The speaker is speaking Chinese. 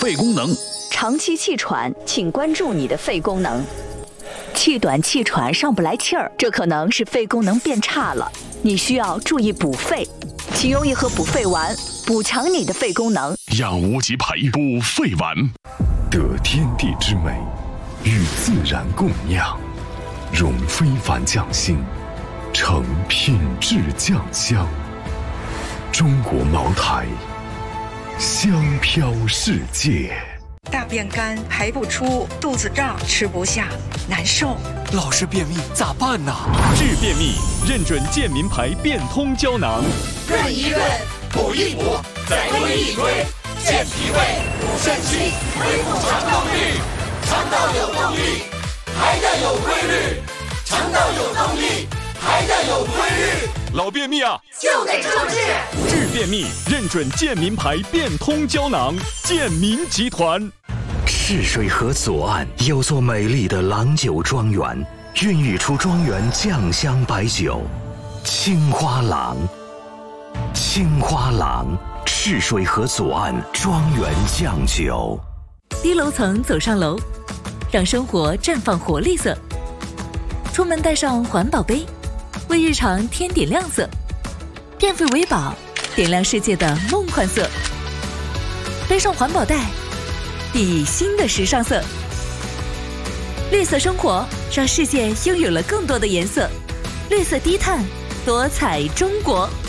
肺功能。 长期气喘，请关注你的肺功能。气短气喘上不来气儿，这可能是肺功能变差了，你需要注意补肺，请用一盒补肺丸，补强你的肺功能。 让无极培补肺丸， 得天地之美，与自然共酿，融非凡匠心，成品质酱香。中国茅台，香飘世界。 大便干，排不出，肚子胀，吃不下，难受。 老是便秘咋办呢？ 治便秘，认准健民牌变通胶囊。 润一润，补一补，再推一推，健脾胃，补肾气，恢复肠道率。肠道有动力，排的有规律；肠道有动力，排的有规律。 老便秘啊， 就得注治。 治便秘，认准健民牌变通胶囊，健民集团。 赤水河左岸有座美丽的郎酒庄园，孕育出庄园酱香白酒青花郎。青花郎，赤水河左岸庄园酱酒。 低楼层走上楼，让生活绽放活力色。出门带上环保杯，为日常添点亮色。电费为宝，点亮世界的梦幻色。背上环保袋，熠熠新的时尚色。绿色生活，让世界拥有了更多的颜色。绿色低碳，多彩中国。